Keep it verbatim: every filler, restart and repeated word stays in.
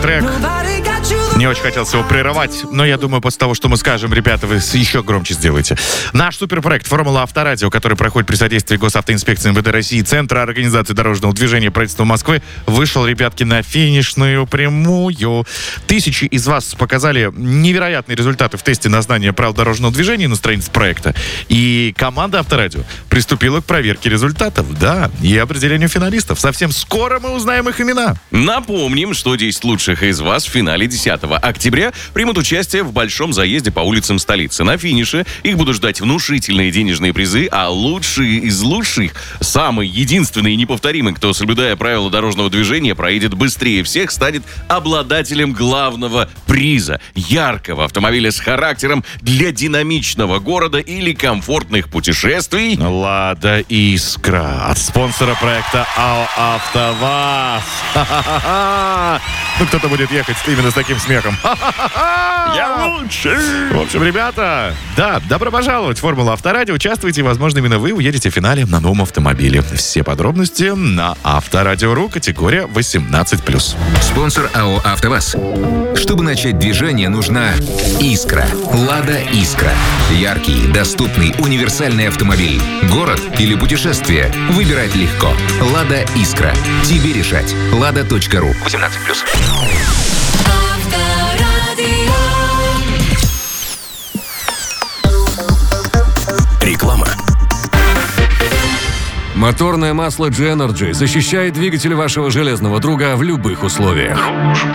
трек. Не очень хотелось его прерывать, но я думаю, после того, что мы скажем, ребята, вы еще громче сделаете. Наш суперпроект «Формула Авторадио», который проходит при содействии Госавтоинспекции МВД России, Центра организации дорожного движения правительства Москвы, вышел, ребятки, на финишную прямую. Тысячи из вас показали невероятные результаты в тесте на знание правил дорожного движения на странице проекта. И команда Авторадио приступила к проверке результатов, да, и определению финалистов. Совсем скоро мы узнаем их имена. Напомним, что десять лучших из вас в финале десятого октября примут участие в большом заезде по улицам столицы. На финише их будут ждать внушительные денежные призы, а лучшие из лучших, самый единственный и неповторимый, кто, соблюдая правила дорожного движения, проедет быстрее всех, станет обладателем главного приза – яркого автомобиля с характером для динамичного города или комфортных путешествий. «Лада Искра» от спонсора проекта АО «АвтоВАЗ». Ну, кто-то будет ехать именно с таким смехом. Я лучший! В общем, ребята, да, добро пожаловать в «Формулу Авторадио». Участвуйте, и, возможно, именно вы уедете в финале на новом автомобиле. Все подробности на Авторадио.ру, категория восемнадцать плюс. Спонсор АО «АвтоВАЗ». Чтобы начать движение, нужна «Искра». «Лада Искра». Яркий, доступный, универсальный автомобиль. Город или путешествие. Выбирать легко. «Лада Искра». Тебе решать. лада точка ру. восемнадцать плюс. Реклама. Моторное масло G-Energy защищает двигатель вашего железного друга в любых условиях.